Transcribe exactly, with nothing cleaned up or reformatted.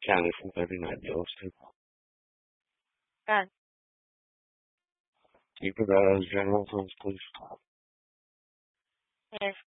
County from thirty-nine bills. Good. Can you provide us general funds, please? Yes.